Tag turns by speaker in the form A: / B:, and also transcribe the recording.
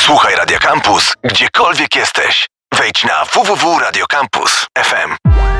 A: Słuchaj Radio Campus, gdziekolwiek jesteś. Wejdź na www.radiocampus.fm.